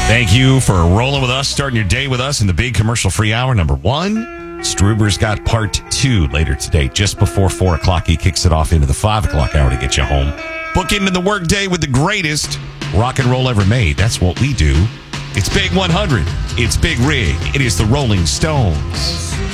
Thank you for rolling with us, starting your day with us in the big commercial-free hour. Number one, Struber's got part 2 later today, just before 4 o'clock. He kicks it off into the 5 o'clock hour to get you home. Book into the workday with the greatest rock and roll ever made. That's what we do. It's Big 100. It's Big Rig. It is the Rolling Stones.